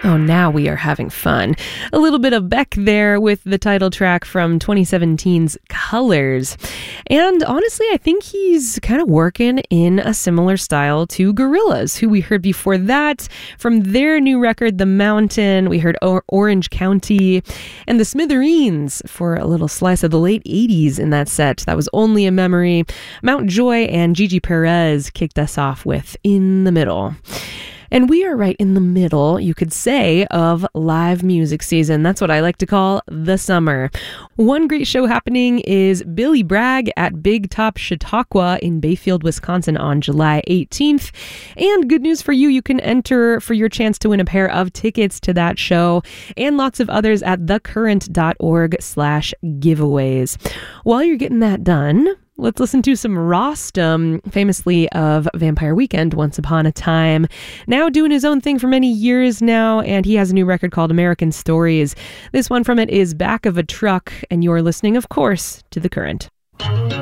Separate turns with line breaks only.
Oh, now we are having fun. A little bit of Beck there with the title track from 2017's Colors. And honestly, I think he's kind of working in a similar style to Gorillaz, who we heard before that. From their new record, The Mountain, we heard Orange County and the Smithereens for a little slice of the late 80s in that set. That was Only a Memory. Mount Joy and Gigi Perez kicked us off with In the Middle. And we are right in the middle, you could say, of live music season. That's what I like to call the summer. One great show happening is Billy Bragg at Big Top Chautauqua in Bayfield, Wisconsin on July 18th. And good news for you, you can enter for your chance to win a pair of tickets to that show and lots of others at thecurrent.org/giveaways. While you're getting that done, let's listen to some Rostam, famously of Vampire Weekend, Once Upon a Time. Now doing his own thing for many years now, and he has a new record called American Stories. This one from it is Back of a Truck, and you're listening, of course, to The Current.